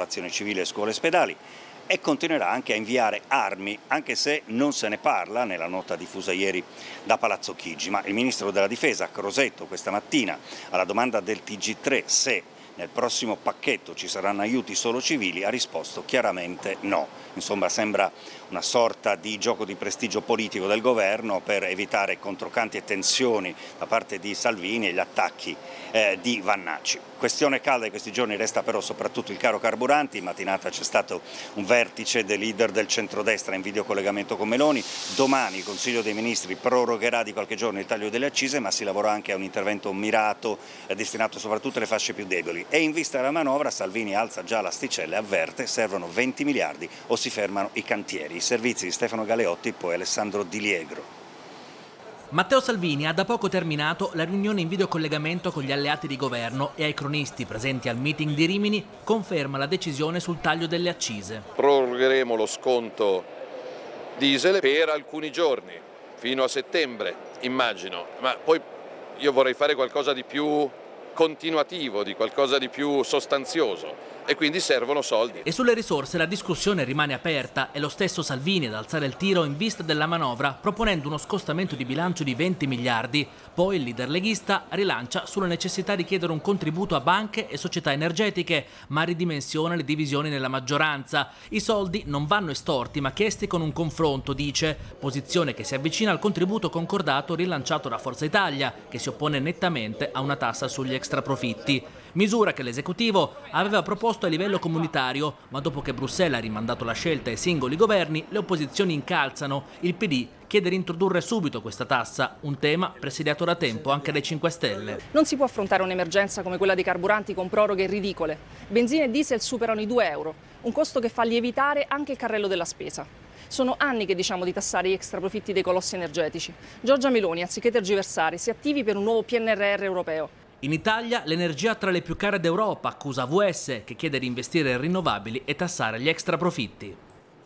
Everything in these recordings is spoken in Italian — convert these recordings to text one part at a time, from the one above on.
protezione civile, scuole e ospedali, e continuerà anche a inviare armi, anche se non se ne parla nella nota diffusa ieri da Palazzo Chigi. Ma il ministro della Difesa, Crosetto, questa mattina, alla domanda del TG3 se nel prossimo pacchetto ci saranno aiuti solo civili, ha risposto chiaramente no. Insomma, sembra una sorta di gioco di prestigio politico del governo per evitare controcanti e tensioni da parte di Salvini e gli attacchi di Vannacci. Questione calda di questi giorni resta però soprattutto il caro carburanti. In mattinata c'è stato un vertice dei leader del centrodestra in videocollegamento con Meloni. Domani il Consiglio dei Ministri prorogherà di qualche giorno il taglio delle accise, ma si lavora anche a un intervento mirato destinato soprattutto alle fasce più deboli. E in vista della manovra Salvini alza già l'asticella e avverte: servono 20 miliardi o si fermano i cantieri. I servizi di Stefano Galeotti, poi Alessandro Di Liegro. Matteo Salvini ha da poco terminato la riunione in videocollegamento con gli alleati di governo e ai cronisti presenti al meeting di Rimini conferma la decisione sul taglio delle accise. Prorogheremo lo sconto diesel per alcuni giorni, fino a settembre, immagino, ma poi io vorrei fare qualcosa di più continuativo, di qualcosa di più sostanzioso, e quindi servono soldi. E sulle risorse la discussione rimane aperta. È lo stesso Salvini ad alzare il tiro in vista della manovra, proponendo uno scostamento di bilancio di 20 miliardi. Poi il leader leghista rilancia sulla necessità di chiedere un contributo a banche e società energetiche, ma ridimensiona le divisioni nella maggioranza. I soldi non vanno estorti ma chiesti con un confronto, dice, posizione che si avvicina al contributo concordato rilanciato da Forza Italia, che si oppone nettamente a una tassa sugli extraprofitti. Misura che l'esecutivo aveva proposto a livello comunitario, ma dopo che Bruxelles ha rimandato la scelta ai singoli governi, le opposizioni incalzano. Il PD chiede di introdurre subito questa tassa, un tema presidiato da tempo anche dai 5 Stelle. Non si può affrontare un'emergenza come quella dei carburanti con proroghe ridicole. Benzina e diesel superano i 2 euro, un costo che fa lievitare anche il carrello della spesa. Sono anni che diciamo di tassare gli extraprofitti dei colossi energetici. Giorgia Meloni, anziché tergiversare, si attivi per un nuovo PNRR europeo. In Italia l'energia tra le più care d'Europa, accusa AVS, che chiede di investire in rinnovabili e tassare gli extraprofitti.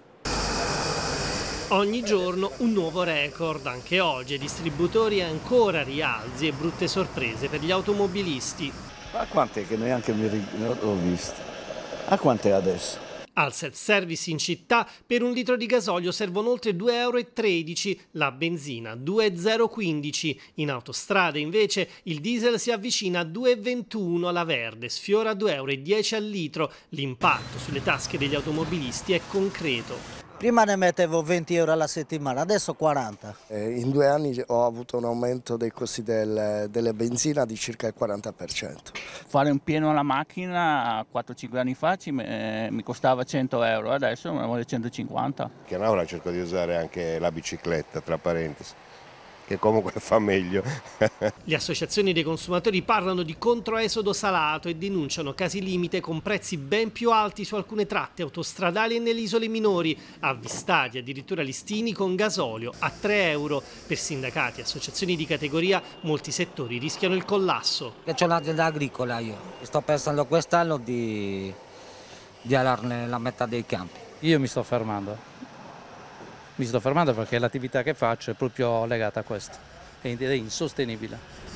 Ogni giorno un nuovo record, anche oggi, distributori ancora rialzi e brutte sorprese per gli automobilisti. Ma quant'è che neanche l'ho visto? A quant'è adesso? Al self-service in città per un litro di gasolio servono oltre 2,13 €, la benzina 2,015 €. In autostrada invece il diesel si avvicina a 2,21 €, la verde sfiora 2,10 € al litro. L'impatto sulle tasche degli automobilisti è concreto. Prima ne mettevo 20 euro alla settimana, adesso 40. In 2 anni ho avuto un aumento dei costi delle benzina di circa il 40%. Fare un pieno alla macchina 4-5 anni fa mi costava 100 euro, adesso me ne vuole 150. Che ora cerco di usare anche la bicicletta, tra parentesi, che comunque fa meglio. Le associazioni dei consumatori parlano di controesodo salato e denunciano casi limite con prezzi ben più alti su alcune tratte autostradali e nelle isole minori, avvistati addirittura listini con gasolio a 3 euro. Per sindacati e associazioni di categoria molti settori rischiano il collasso. C'ho un'azienda agricola io, sto pensando quest'anno di allarne la metà dei campi. Io mi sto fermando perché l'attività che faccio è proprio legata a questo, è insostenibile.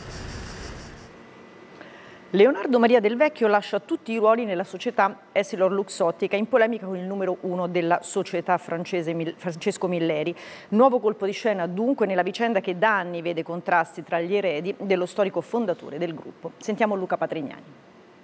Leonardo Maria Del Vecchio lascia tutti i ruoli nella società EssilorLuxottica, in polemica con il numero 1 della società francese Francesco Milleri. Nuovo colpo di scena dunque nella vicenda che da anni vede contrasti tra gli eredi dello storico fondatore del gruppo. Sentiamo Luca Patrignani.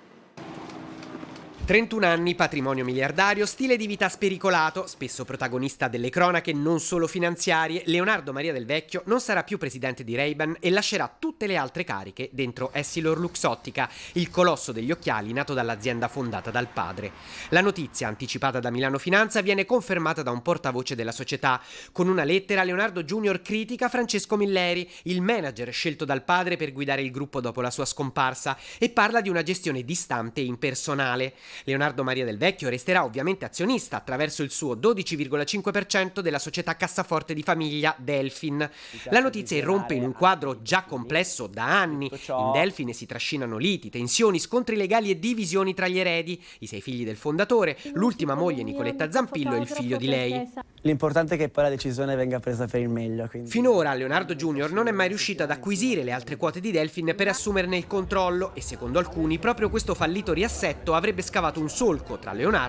31 anni, patrimonio miliardario, stile di vita spericolato, spesso protagonista delle cronache non solo finanziarie, Leonardo Maria Del Vecchio non sarà più presidente di Ray-Ban e lascerà tutte le altre cariche dentro EssilorLuxottica, il colosso degli occhiali nato dall'azienda fondata dal padre. La notizia, anticipata da Milano Finanza, viene confermata da un portavoce della società. Con una lettera Leonardo Junior critica Francesco Milleri, il manager scelto dal padre per guidare il gruppo dopo la sua scomparsa, e parla di una gestione distante e impersonale. Leonardo Maria Del Vecchio resterà ovviamente azionista attraverso il suo 12,5% della società cassaforte di famiglia Delfin. La notizia irrompe in un quadro già complesso da anni. In Delfin si trascinano liti, tensioni, scontri legali e divisioni tra gli eredi, i 6 figli del fondatore, l'ultima moglie Nicoletta Zampillo e il figlio di lei. L'importante è che poi la decisione venga presa per il meglio. Quindi. Finora Leonardo Junior non è mai riuscito ad acquisire le altre quote di Delfin per assumerne il controllo e secondo alcuni proprio questo fallito riassetto avrebbe scavato un solco tra Leonardo